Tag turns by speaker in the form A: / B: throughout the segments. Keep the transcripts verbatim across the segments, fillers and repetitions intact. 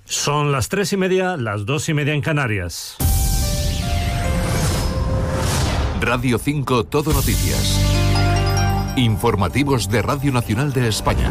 A: Son las tres y media, las dos y media en Canarias.
B: Radio cinco Todo Noticias. Informativos de Radio Nacional de España.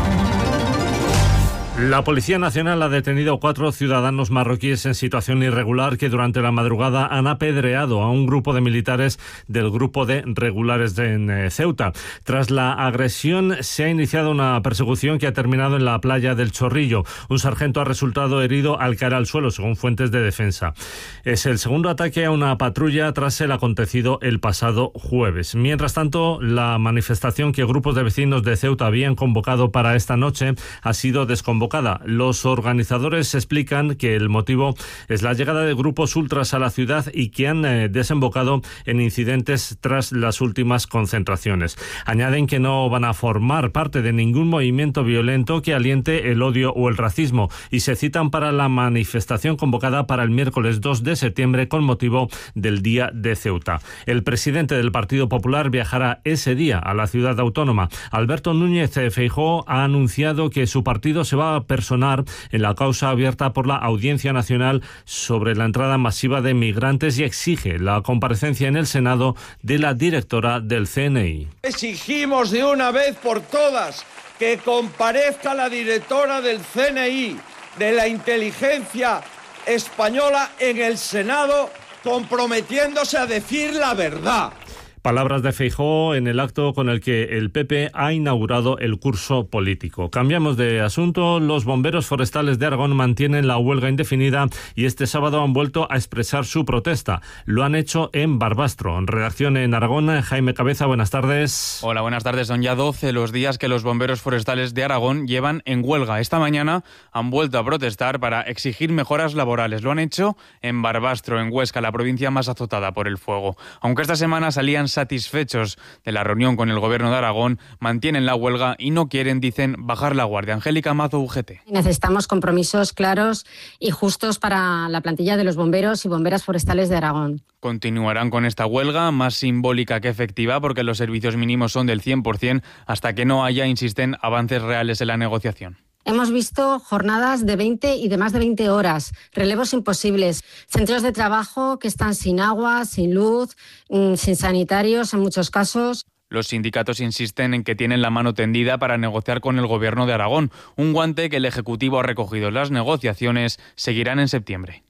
A: La Policía Nacional ha detenido cuatro ciudadanos marroquíes en situación irregular que durante la madrugada han apedreado a un grupo de militares del grupo de regulares de en Ceuta. Tras la agresión se ha iniciado una persecución que ha terminado en la playa del Chorrillo. Un sargento ha resultado herido al caer al suelo, según fuentes de defensa. Es el segundo ataque a una patrulla tras el acontecido el pasado jueves. Mientras tanto, la manifestación que grupos de vecinos de Ceuta habían convocado para esta noche ha sido desconvocada. Los organizadores explican que el motivo es la llegada de grupos ultras a la ciudad y que han eh, desembocado en incidentes tras las últimas concentraciones. Añaden que no van a formar parte de ningún movimiento violento que aliente el odio o el racismo y se citan para la manifestación convocada para el miércoles dos de septiembre con motivo del Día de Ceuta. El presidente del Partido Popular viajará ese día a la ciudad autónoma. Alberto Núñez Feijóo ha anunciado que su partido se va a personar en la causa abierta por la Audiencia Nacional sobre la entrada masiva de migrantes y exige la comparecencia en el Senado de la directora del C N I.
C: Exigimos de una vez por todas que comparezca la directora del C N I, de la inteligencia española, en el Senado, comprometiéndose a decir la verdad.
A: Palabras de Feijóo en el acto con el que el P P ha inaugurado el curso político. Cambiamos de asunto. Los bomberos forestales de Aragón mantienen la huelga indefinida y este sábado han vuelto a expresar su protesta. Lo han hecho en Barbastro. En redacción en Aragón, Jaime Cabeza, buenas tardes.
D: Hola, buenas tardes. Son ya doce los días que los bomberos forestales de Aragón llevan en huelga. Esta mañana han vuelto a protestar para exigir mejoras laborales. Lo han hecho en Barbastro, en Huesca, la provincia más azotada por el fuego. Aunque esta semana salían satisfechos de la reunión con el gobierno de Aragón, mantienen la huelga y no quieren, dicen, bajar la guardia. Angélica Mazo, U G T.
E: Necesitamos compromisos claros y justos para la plantilla de los bomberos y bomberas forestales de Aragón.
D: Continuarán con esta huelga, más simbólica que efectiva, porque los servicios mínimos son del cien por ciento, hasta que no haya, insisten, avances reales en la negociación.
E: Hemos visto jornadas de veinte y de más de veinte horas, relevos imposibles, centros de trabajo que están sin agua, sin luz, sin sanitarios en muchos casos.
D: Los sindicatos insisten en que tienen la mano tendida para negociar con el gobierno de Aragón, un guante que el Ejecutivo ha recogido. Las negociaciones seguirán en septiembre.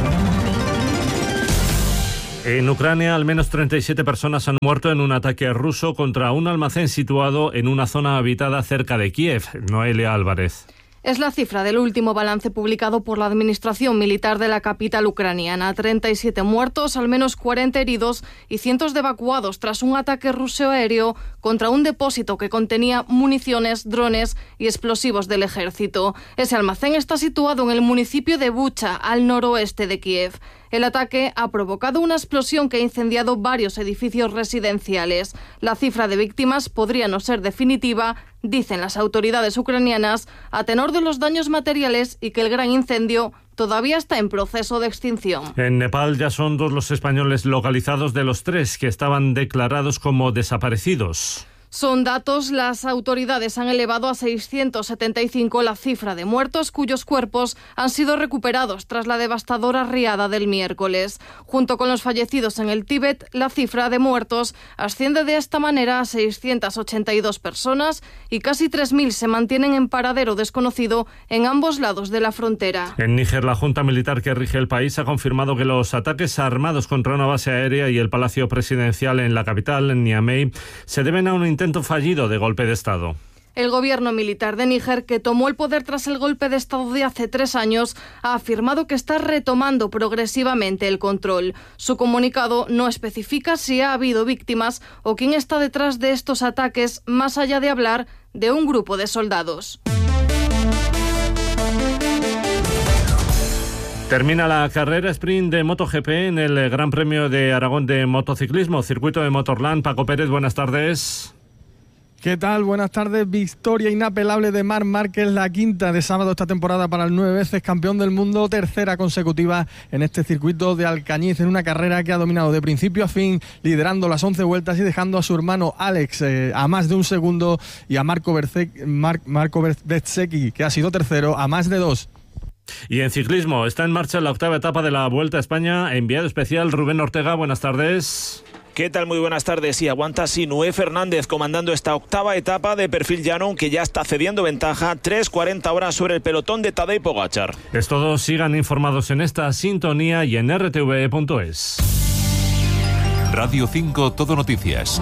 A: En Ucrania, al menos treinta y siete personas han muerto en un ataque ruso contra un almacén situado en una zona habitada cerca de Kiev. Noelia Álvarez.
F: Es la cifra del último balance publicado por la Administración Militar de la capital ucraniana. treinta y siete muertos, al menos cuarenta heridos y cientos de evacuados tras un ataque ruso aéreo contra un depósito que contenía municiones, drones y explosivos del ejército. Ese almacén está situado en el municipio de Bucha, al noroeste de Kiev. El ataque ha provocado una explosión que ha incendiado varios edificios residenciales. La cifra de víctimas podría no ser definitiva, dicen las autoridades ucranianas, a tenor de los daños materiales y que el gran incendio todavía está en proceso de extinción.
A: En Nepal ya son dos los españoles localizados de los tres que estaban declarados como desaparecidos.
F: Son datos, las autoridades han elevado a seiscientos setenta y cinco la cifra de muertos cuyos cuerpos han sido recuperados tras la devastadora riada del miércoles. Junto con los fallecidos en el Tíbet, la cifra de muertos asciende de esta manera a seiscientas ochenta y dos personas y casi tres mil se mantienen en paradero desconocido en ambos lados de la frontera.
A: En Níger, la Junta Militar que rige el país ha confirmado que los ataques armados contra una base aérea y el Palacio Presidencial en la capital, en Niamey, se deben a un intento fallido de golpe de Estado.
F: El gobierno militar de Níger, que tomó el poder tras el golpe de Estado de hace tres años, ha afirmado que está retomando progresivamente el control. Su comunicado no especifica si ha habido víctimas o quién está detrás de estos ataques, más allá de hablar de un grupo de soldados.
A: Termina la carrera sprint de MotoGP en el Gran Premio de Aragón de motociclismo, circuito de Motorland. Paco Pérez, buenas tardes.
G: ¿Qué tal? Buenas tardes. Victoria inapelable de Marc Márquez, la quinta de sábado esta temporada para el nueve veces campeón del mundo, tercera consecutiva en este circuito de Alcañiz, en una carrera que ha dominado de principio a fin, liderando las once vueltas y dejando a su hermano Alex eh, a más de un segundo y a Marco Bezzecchi, Mar- Marco Bezzecchi, que ha sido tercero, a más de dos.
A: Y en ciclismo, está en marcha la octava etapa de la Vuelta a España. Enviado especial Rubén Ortega, buenas tardes.
H: ¿Qué tal? Muy buenas tardes. Y aguanta así Noé Fernández comandando esta octava etapa de perfil llano, aunque ya está cediendo ventaja, tres cuarenta horas sobre el pelotón de Tadej Pogačar.
A: Es todo, sigan informados en esta sintonía y en r t v punto es.
B: Radio cinco Todo Noticias.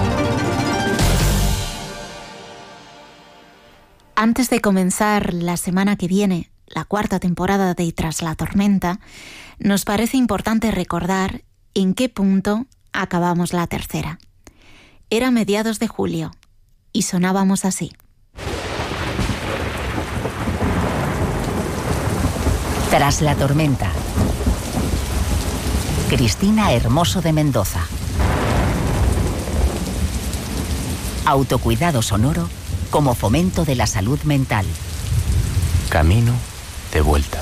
I: Antes de comenzar la semana que viene la cuarta temporada de Tras la Tormenta, nos parece importante recordar en qué punto acabamos la tercera. Era mediados de julio y sonábamos así.
J: Tras la tormenta. Cristina Hermoso de Mendoza. Autocuidado sonoro como fomento de la salud mental.
K: Camino de vuelta.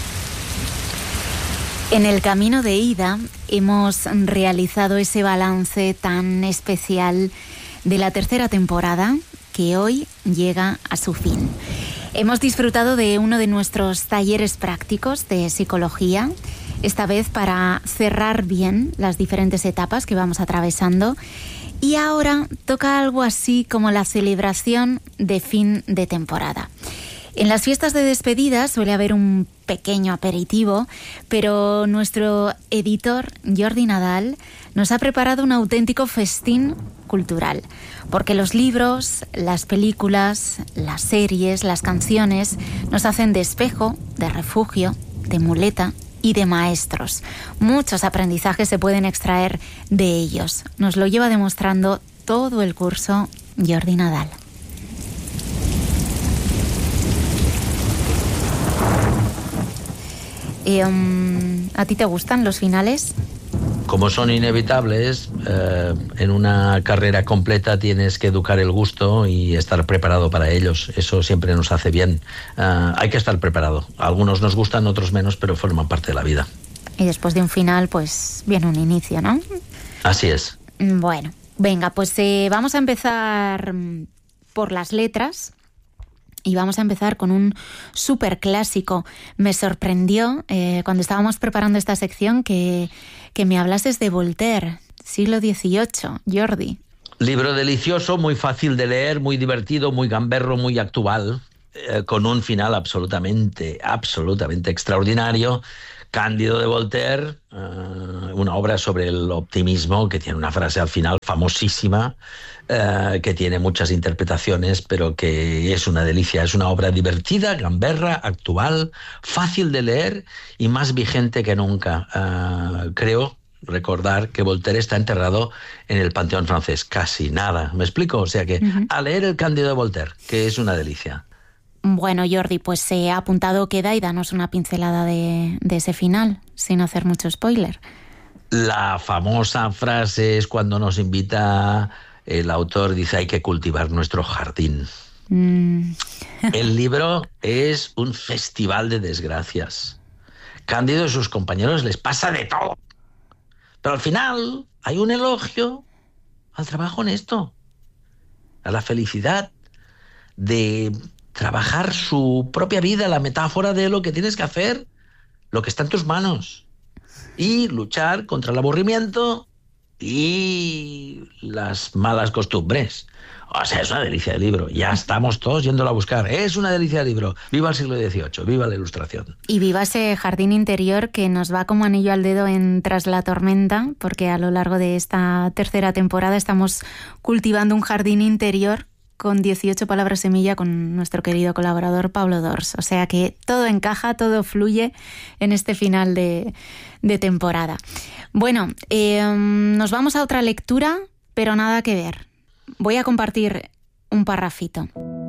I: En el camino de ida hemos realizado ese balance tan especial de la tercera temporada que hoy llega a su fin. Hemos disfrutado de uno de nuestros talleres prácticos de psicología, esta vez para cerrar bien las diferentes etapas que vamos atravesando. Y ahora toca algo así como la celebración de fin de temporada. En las fiestas de despedida suele haber un pequeño aperitivo, pero nuestro editor Jordi Nadal nos ha preparado un auténtico festín cultural, porque los libros, las películas, las series, las canciones nos hacen de espejo, de refugio, de muleta y de maestros. Muchos aprendizajes se pueden extraer de ellos. Nos lo lleva demostrando todo el curso Jordi Nadal. Eh, um, ¿A ti te gustan los finales?
L: Como son inevitables, eh, en una carrera completa tienes que educar el gusto y estar preparado para ellos. Eso siempre nos hace bien. Eh, hay que estar preparado. Algunos nos gustan, otros menos, pero forman parte de la vida.
I: Y después de un final, pues viene un inicio, ¿no?
L: Así es.
I: Bueno, venga, pues eh, vamos a empezar por las letras. Y vamos a empezar con un súper clásico. Me sorprendió eh, cuando estábamos preparando esta sección que, que me hablases de Voltaire, siglo dieciocho, Jordi.
L: Libro delicioso, muy fácil de leer, muy divertido, muy gamberro, muy actual, eh, con un final absolutamente, absolutamente extraordinario. Cándido de Voltaire, uh, una obra sobre el optimismo que tiene una frase al final famosísima, uh, que tiene muchas interpretaciones, pero que es una delicia. Es una obra divertida, gamberra, actual, fácil de leer y más vigente que nunca. Uh, creo recordar que Voltaire está enterrado en el Panteón francés. Casi nada, ¿me explico? O sea que uh-huh. a leer el Cándido de Voltaire, que es una delicia.
I: Bueno, Jordi, pues se eh, ha apuntado queda y danos una pincelada de, de ese final, sin hacer mucho spoiler.
L: La famosa frase es cuando nos invita, el autor dice, hay que cultivar nuestro jardín. Mm. El libro es un festival de desgracias. Cándido y sus compañeros les pasa de todo. Pero al final hay un elogio al trabajo honesto, a la felicidad de trabajar su propia vida, la metáfora de lo que tienes que hacer, lo que está en tus manos, y luchar contra el aburrimiento y las malas costumbres. O sea, es una delicia de libro. Ya estamos todos yéndolo a buscar. Es una delicia de libro. Viva el siglo dieciocho, viva la ilustración.
I: Y viva ese jardín interior que nos va como anillo al dedo en Tras la Tormenta, porque a lo largo de esta tercera temporada estamos cultivando un jardín interior con dieciocho palabras semilla con nuestro querido colaborador Pablo Dors. O sea que todo encaja, todo fluye en este final de, de temporada. Bueno, eh, nos vamos a otra lectura, pero nada que ver. Voy a compartir un parrafito.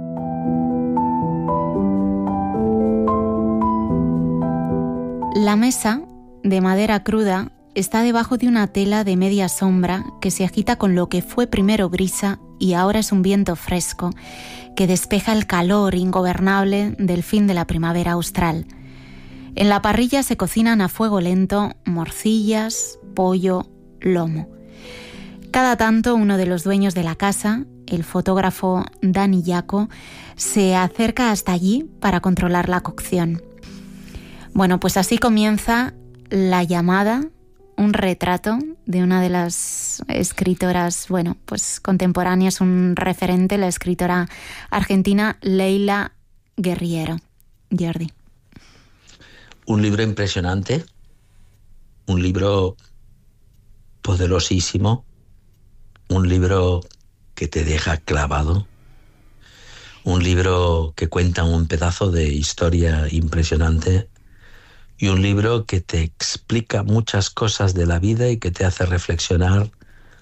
I: La mesa, de madera cruda, está debajo de una tela de media sombra que se agita con lo que fue primero brisa y ahora es un viento fresco que despeja el calor ingobernable del fin de la primavera austral. En la parrilla se cocinan a fuego lento morcillas, pollo, lomo. Cada tanto uno de los dueños de la casa, el fotógrafo Dani Yaco, se acerca hasta allí para controlar la cocción. Bueno, pues así comienza La llamada, un retrato de una de las escritoras, bueno, pues contemporáneas, un referente, la escritora argentina Leila Guerriero. Jordi.
L: Un libro impresionante, un libro poderosísimo, un libro que te deja clavado, un libro que cuenta un pedazo de historia impresionante y un libro que te explica muchas cosas de la vida y que te hace reflexionar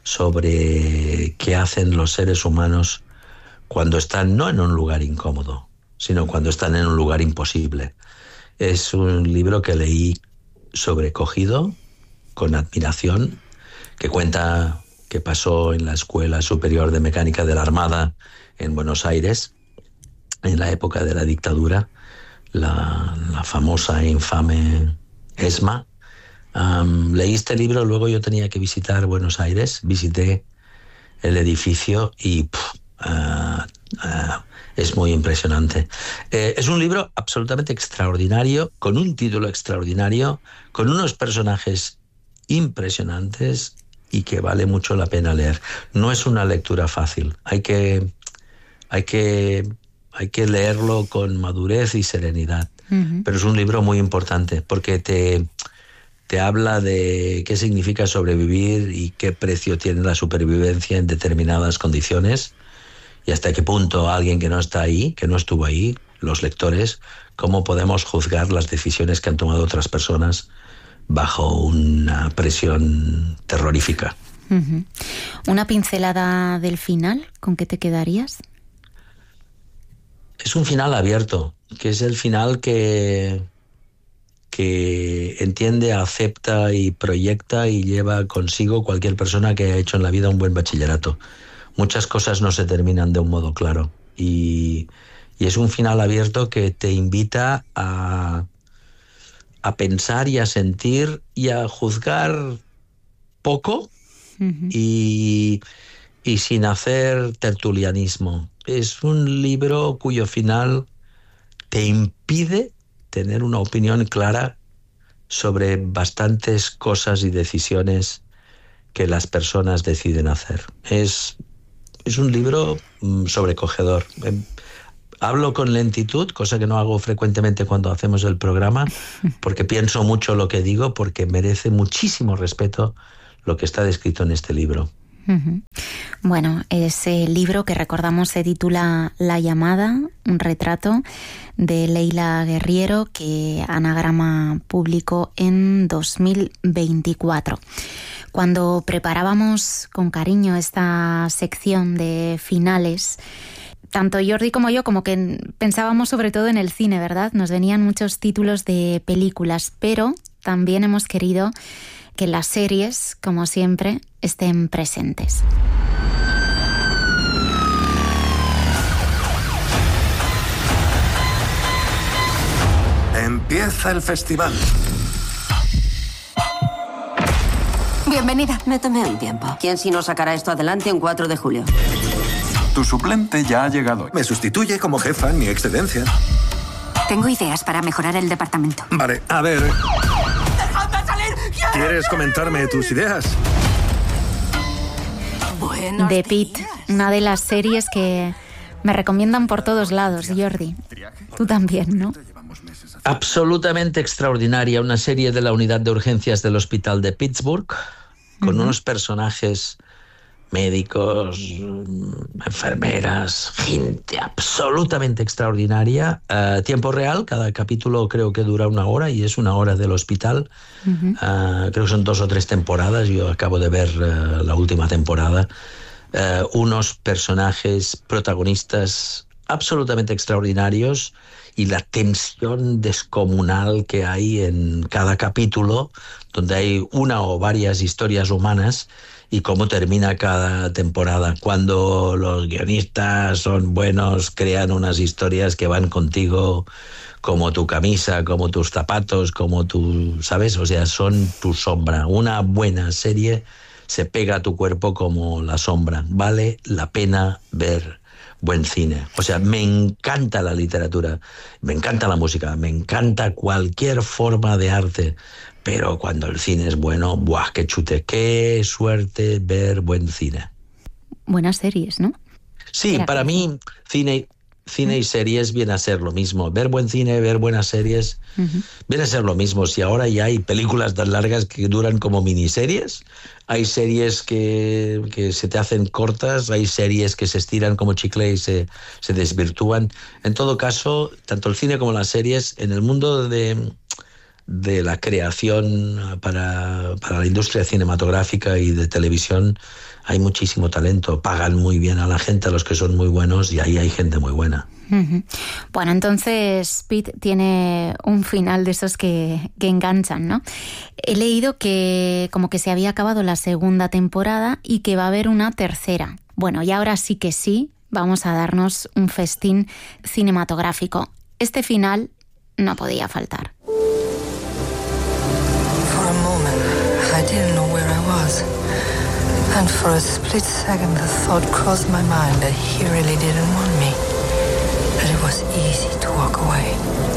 L: sobre qué hacen los seres humanos cuando están no en un lugar incómodo, sino cuando están en un lugar imposible. Es un libro que leí sobrecogido, con admiración, que cuenta que pasó en la Escuela Superior de Mecánica de la Armada en Buenos Aires, en la época de la dictadura, la, la famosa e infame ESMA. Um, leí este libro, luego yo tenía que visitar Buenos Aires, visité el edificio y pff, uh, uh, es muy impresionante. Eh, es un libro absolutamente extraordinario, con un título extraordinario, con unos personajes impresionantes y que vale mucho la pena leer. No es una lectura fácil, hay que, hay que, hay que leerlo con madurez y serenidad, uh-huh. pero es un libro muy importante porque te, te habla de qué significa sobrevivir y qué precio tiene la supervivencia en determinadas condiciones y hasta qué punto alguien que no está ahí, que no estuvo ahí, los lectores, cómo podemos juzgar las decisiones que han tomado otras personas bajo una presión terrorífica.
I: Uh-huh. ¿Una pincelada del final? ¿Con qué te quedarías?
L: Es un final abierto, que es el final que, que entiende, acepta y proyecta y lleva consigo cualquier persona que haya hecho en la vida un buen bachillerato. Muchas cosas no se terminan de un modo claro y, y es un final abierto que te invita a a pensar y a sentir y a juzgar poco uh-huh. y, y sin hacer tertulianismo. Es un libro cuyo final te impide tener una opinión clara sobre bastantes cosas y decisiones que las personas deciden hacer. Es, es un libro mm, sobrecogedor. Hablo con lentitud, cosa que no hago frecuentemente cuando hacemos el programa, porque pienso mucho lo que digo, porque merece muchísimo respeto lo que está descrito en este libro.
I: Uh-huh. Bueno, ese libro que recordamos se titula La llamada, un retrato de Leila Guerriero que Anagrama publicó en dos mil veinticuatro. Cuando preparábamos con cariño esta sección de finales, tanto Jordi como yo como que pensábamos sobre todo en el cine, ¿verdad? Nos venían muchos títulos de películas, pero también hemos querido que las series, como siempre, estén presentes.
M: Empieza el festival.
N: Bienvenida. Me tomé un tiempo. ¿Quién si no sacará esto adelante un cuatro de julio?
M: Tu suplente ya ha llegado. Me sustituye como jefa en mi excedencia.
N: Tengo ideas para mejorar el departamento.
M: Vale, a ver.
N: ¡Dejadme salir!
M: ¿Quieres comentarme tus ideas?
N: Buenos
I: The Pitt, una de las series que me recomiendan por todos lados, Jordi. Tú también, ¿no?
L: Absolutamente extraordinaria, una serie de la unidad de urgencias del hospital de Pittsburgh, con uh-huh. unos personajes médicos, enfermeras, gente absolutamente extraordinaria. Uh, tiempo real, cada capítulo creo que dura una hora y es una hora del hospital. Uh-huh. Uh, creo que son dos o tres temporadas, yo acabo de ver uh, la última temporada. Uh, unos personajes protagonistas absolutamente extraordinarios y la tensión descomunal que hay en cada capítulo, donde hay una o varias historias humanas, y cómo termina cada temporada. Cuando los guionistas son buenos, crean unas historias que van contigo como tu camisa, como tus zapatos, como tu, ¿sabes? O sea, son tu sombra. Una buena serie se pega a tu cuerpo como la sombra. Vale la pena ver. buen cine. O sea, me encanta la literatura, me encanta la música, me encanta cualquier forma de arte, pero cuando el cine es bueno, ¡buah, qué chute! ¡Qué suerte ver buen cine!
I: Buenas series, ¿no?
L: Sí, Era para mí, cine, cine y series viene a ser lo mismo. Ver buen cine, ver buenas series, uh-huh. viene a ser lo mismo. Si ahora ya hay películas tan largas que duran como miniseries, hay series que, que se te hacen cortas, hay series que se estiran como chicle y se, se desvirtúan. En todo caso, tanto el cine como las series, en el mundo de... de la creación para, para la industria cinematográfica y de televisión, hay muchísimo talento, pagan muy bien a la gente, a los que son muy buenos, y ahí hay gente muy buena.
I: Uh-huh. Bueno, entonces Pete tiene un final de esos que, que enganchan, ¿no? He leído que como que se había acabado la segunda temporada y que va a haber una tercera. Bueno, y ahora sí que sí, vamos a darnos un festín cinematográfico. Este final no podía faltar.
O: I didn't know where I was. And for a split second the thought crossed my mind that he really didn't want me. But it was easy to walk away.